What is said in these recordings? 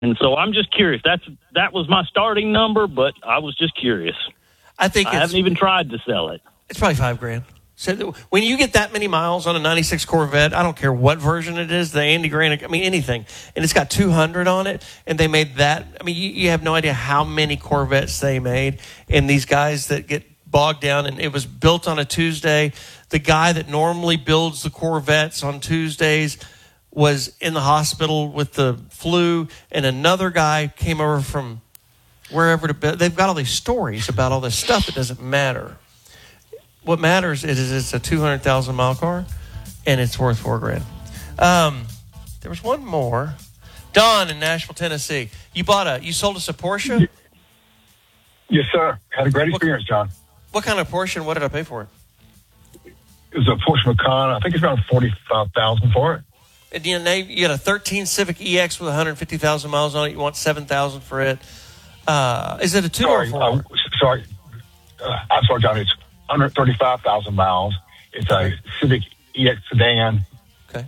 And so I'm just curious. That was my starting number, but I was just curious. I haven't even tried to sell it. It's probably $5,000. So when you get that many miles on a 96 Corvette, I don't care what version it is, the Andy Grant, I mean, anything, and it's got 200 on it, and they made that. I mean, you have no idea how many Corvettes they made, and these guys that get bogged down, and it was built on a Tuesday. The guy that normally builds the Corvettes on Tuesdays was in the hospital with the flu, and another guy came over from wherever to build. They've got all these stories about all this stuff that doesn't matter. What matters is it's a 200,000 mile car, and it's worth $4,000. There was one more. Don in Nashville, Tennessee. You sold us a Porsche? Yes, sir. Had a great experience, John. What kind of Porsche, and what did I pay for it? It was a Porsche Macan. I think it's around $45,000 for it. And you got a 13 Civic EX with 150,000 miles on it. You want $7,000 for it. Is it a 2 or 4? I'm sorry, John. It's 135,000 miles. It's a Civic EX sedan. Okay.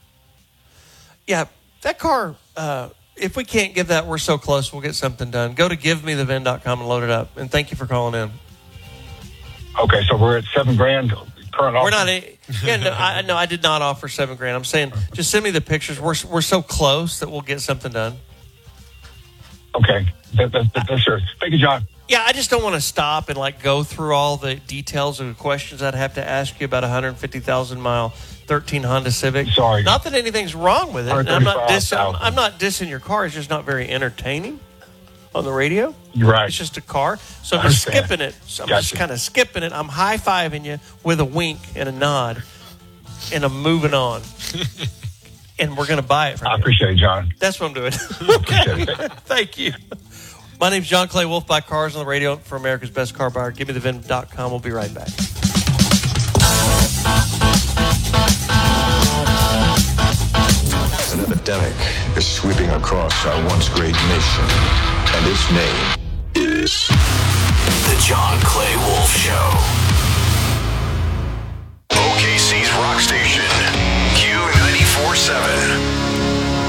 Yeah, that car, if we can't give that, we're so close, we'll get something done. Go to GiveMeTheVin.com and load it up. And thank you for calling in. Okay, so we're at $7,000 current offer. We're not. I did not offer $7,000. I'm saying just send me the pictures. We're so close that we'll get something done. Okay, that's sure. Thank you, John. Yeah, I just don't want to stop and go through all the details of the questions I'd have to ask you about a 150,000 mile 13 Honda Civic. Sorry. Not that anything's wrong with it. I'm not dissing your car. It's just not very entertaining on the radio. You're right. It's just a car. So I'm just skipping it. So I'm just kind of skipping it. I'm high-fiving you with a wink and a nod, and I'm moving on. And we're going to buy it from you. I appreciate it, John. That's what I'm doing. Okay. Thank you. My name's John Clay Wolf. Buy cars on the radio for America's Best Car Buyer. GiveMeTheVin.com. We'll be right back. An epidemic is sweeping across our once great nation, and its name is The John Clay Wolf Show.